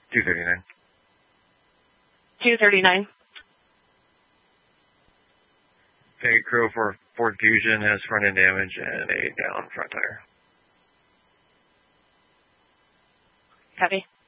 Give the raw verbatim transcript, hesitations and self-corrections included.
two thirty-nine. two thirty-nine. Okay, crew for Ford Fusion has front end damage and a down front tire. Copy.